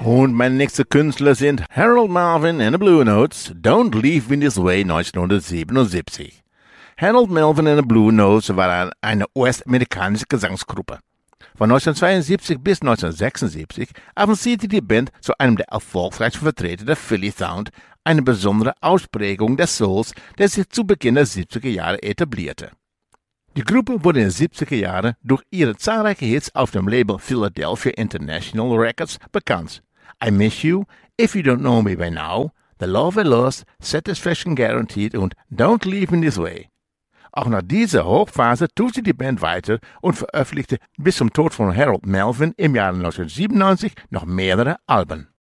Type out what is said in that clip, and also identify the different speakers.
Speaker 1: Und meine nächsten Künstler sind Harold Melvin and the Blue Notes, Don't Leave Me This Way 1977. Harold Melvin and the Blue Notes waren eine US-amerikanische Gesangsgruppe. Von 1972 bis 1976 avancierte die Band zu einem der erfolgreichsten Vertreter der Philly Sound, eine besondere Ausprägung des Souls, der sich zu Beginn der 70er Jahre etablierte. Die Gruppe wurde in den 70er Jahren durch ihre zahlreichen Hits auf dem Label Philadelphia International Records bekannt. I Miss You, If You Don't Know Me By Now, The Love I Lost, Satisfaction Guaranteed und Don't Leave Me This Way. Auch nach dieser Hochphase tourte die Band weiter und veröffentlichte bis zum Tod von Harold Melvin im Jahre 1997 noch mehrere Alben.